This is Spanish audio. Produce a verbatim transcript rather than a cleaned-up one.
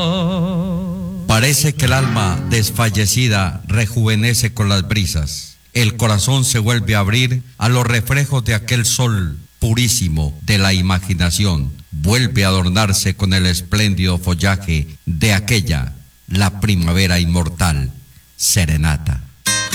Parece que el alma desfallecida rejuvenece con las brisas. El corazón se vuelve a abrir a los reflejos de aquel sol purísimo de la imaginación. Vuelve a adornarse con el espléndido follaje de aquella, la primavera inmortal, serenata.